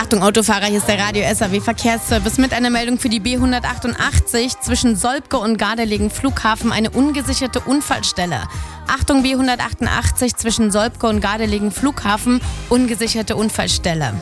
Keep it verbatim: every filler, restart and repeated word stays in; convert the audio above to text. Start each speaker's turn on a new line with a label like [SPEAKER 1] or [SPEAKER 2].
[SPEAKER 1] Achtung Autofahrer, hier ist der Radio S A W Verkehrsservice mit einer Meldung für die B hundertachtundachtzig zwischen Solbke und Gardelegen Flughafen eine ungesicherte Unfallstelle. Achtung B hundertachtundachtzig zwischen Solbke und Gardelegen Flughafen, ungesicherte Unfallstelle.